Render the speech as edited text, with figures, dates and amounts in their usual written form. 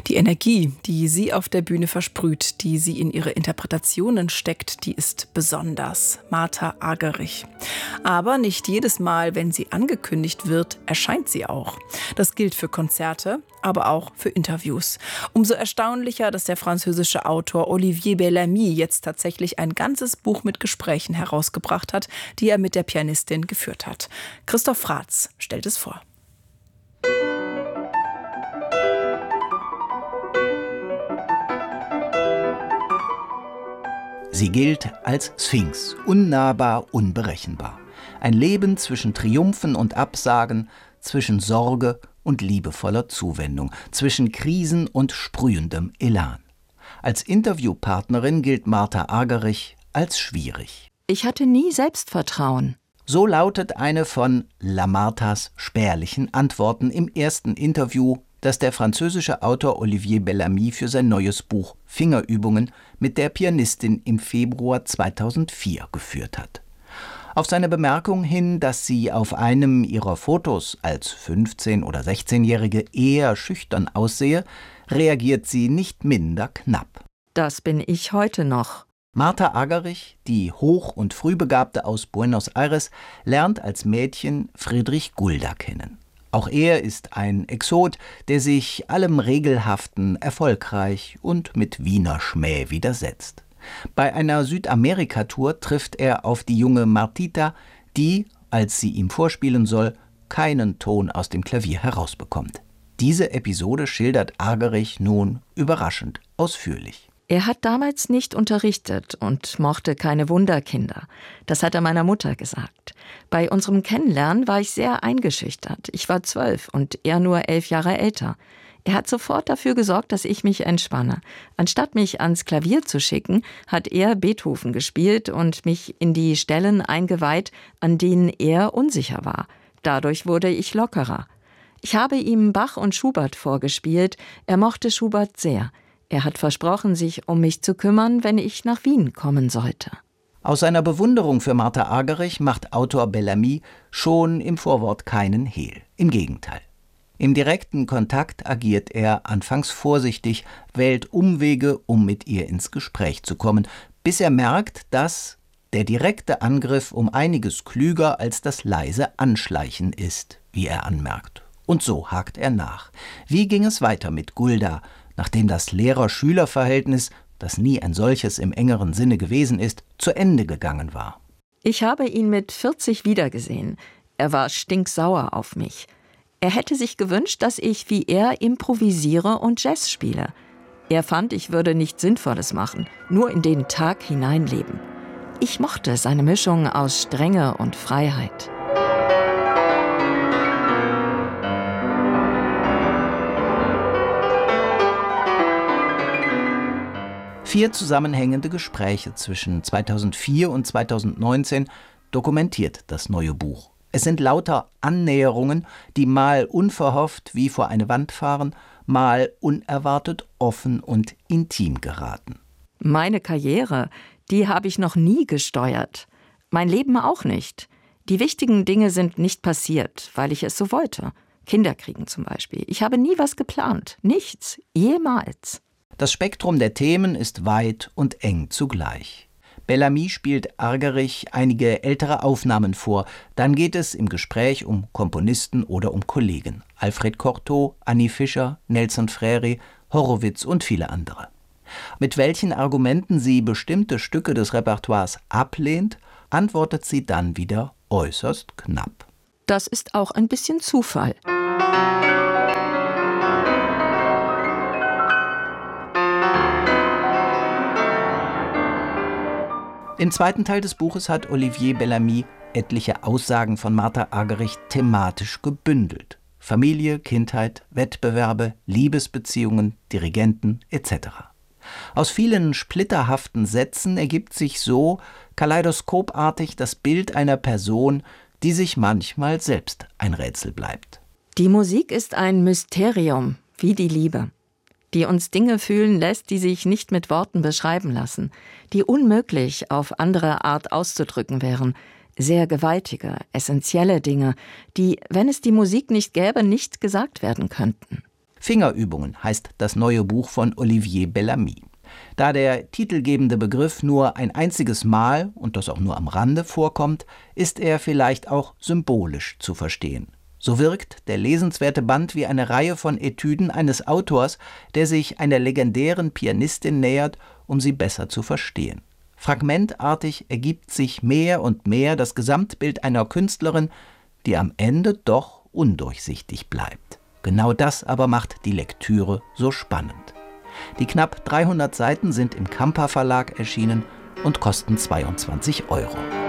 Die Energie, die sie auf der Bühne versprüht, die sie in ihre Interpretationen steckt, die ist besonders. Martha Argerich. Aber nicht jedes Mal, wenn sie angekündigt wird, erscheint sie auch. Das gilt für Konzerte, aber auch für Interviews. Umso erstaunlicher, dass der französische Autor Olivier Bellamy jetzt tatsächlich ein ganzes Buch mit Gesprächen herausgebracht hat, die er mit der Pianistin geführt hat. Christoph Fraatz stellt es vor. Sie gilt als Sphinx, unnahbar, unberechenbar. Ein Leben zwischen Triumphen und Absagen, zwischen Sorge und liebevoller Zuwendung, zwischen Krisen und sprühendem Elan. Als Interviewpartnerin gilt Martha Argerich als schwierig. Ich hatte nie Selbstvertrauen. So lautet eine von La Marthas spärlichen Antworten im ersten Interview, das der französische Autor Olivier Bellamy für sein neues Buch Fingerübungen mit der Pianistin im Februar 2004 geführt hat. Auf seine Bemerkung hin, dass sie auf einem ihrer Fotos als 15- oder 16-Jährige eher schüchtern aussehe, reagiert sie nicht minder knapp. Das bin ich heute noch. Martha Argerich, die Hoch- und Frühbegabte aus Buenos Aires, lernt als Mädchen Friedrich Gulda kennen. Auch er ist ein Exot, der sich allem Regelhaften erfolgreich und mit Wiener Schmäh widersetzt. Bei einer Südamerika-Tour trifft er auf die junge Martita, die, als sie ihm vorspielen soll, keinen Ton aus dem Klavier herausbekommt. Diese Episode schildert Argerich nun überraschend ausführlich. Er hat damals nicht unterrichtet und mochte keine Wunderkinder. Das hat er meiner Mutter gesagt. Bei unserem Kennenlernen war ich sehr eingeschüchtert. Ich war 12 und er nur 11 Jahre älter. Er hat sofort dafür gesorgt, dass ich mich entspanne. Anstatt mich ans Klavier zu schicken, hat er Beethoven gespielt und mich in die Stellen eingeweiht, an denen er unsicher war. Dadurch wurde ich lockerer. Ich habe ihm Bach und Schubert vorgespielt. Er mochte Schubert sehr. Er hat versprochen, sich um mich zu kümmern, wenn ich nach Wien kommen sollte. Aus seiner Bewunderung für Martha Argerich macht Autor Bellamy schon im Vorwort keinen Hehl. Im Gegenteil. Im direkten Kontakt agiert er anfangs vorsichtig, wählt Umwege, um mit ihr ins Gespräch zu kommen, bis er merkt, dass der direkte Angriff um einiges klüger als das leise Anschleichen ist, wie er anmerkt. Und so hakt er nach. Wie ging es weiter mit Gulda, nachdem das Lehrer-Schüler-Verhältnis, das nie ein solches im engeren Sinne gewesen ist, zu Ende gegangen war? Ich habe ihn mit 40 wiedergesehen. Er war stinksauer auf mich. Er hätte sich gewünscht, dass ich wie er improvisiere und Jazz spiele. Er fand, ich würde nichts Sinnvolles machen, nur in den Tag hineinleben. Ich mochte seine Mischung aus Strenge und Freiheit. Vier zusammenhängende Gespräche zwischen 2004 und 2019 dokumentiert das neue Buch. Es sind lauter Annäherungen, die mal unverhofft wie vor eine Wand fahren, mal unerwartet offen und intim geraten. Meine Karriere, die habe ich noch nie gesteuert. Mein Leben auch nicht. Die wichtigen Dinge sind nicht passiert, weil ich es so wollte. Kinder kriegen zum Beispiel. Ich habe nie was geplant. Nichts. Jemals. Das Spektrum der Themen ist weit und eng zugleich. Bellamy spielt Argerich einige ältere Aufnahmen vor. Dann geht es im Gespräch um Komponisten oder um Kollegen. Alfred Cortot, Annie Fischer, Nelson Freire, Horowitz und viele andere. Mit welchen Argumenten sie bestimmte Stücke des Repertoires ablehnt, antwortet sie dann wieder äußerst knapp. Das ist auch ein bisschen Zufall. Im zweiten Teil des Buches hat Olivier Bellamy etliche Aussagen von Martha Argerich thematisch gebündelt. Familie, Kindheit, Wettbewerbe, Liebesbeziehungen, Dirigenten etc. Aus vielen splitterhaften Sätzen ergibt sich so kaleidoskopartig das Bild einer Person, die sich manchmal selbst ein Rätsel bleibt. Die Musik ist ein Mysterium, wie die Liebe, die uns Dinge fühlen lässt, die sich nicht mit Worten beschreiben lassen, die unmöglich auf andere Art auszudrücken wären. Sehr gewaltige, essentielle Dinge, die, wenn es die Musik nicht gäbe, nicht gesagt werden könnten. Fingerübungen heißt das neue Buch von Olivier Bellamy. Da der titelgebende Begriff nur ein einziges Mal, und das auch nur am Rande, vorkommt, ist er vielleicht auch symbolisch zu verstehen. So wirkt der lesenswerte Band wie eine Reihe von Etüden eines Autors, der sich einer legendären Pianistin nähert, um sie besser zu verstehen. Fragmentartig ergibt sich mehr und mehr das Gesamtbild einer Künstlerin, die am Ende doch undurchsichtig bleibt. Genau das aber macht die Lektüre so spannend. Die knapp 300 Seiten sind im Kamper Verlag erschienen und kosten 22 €.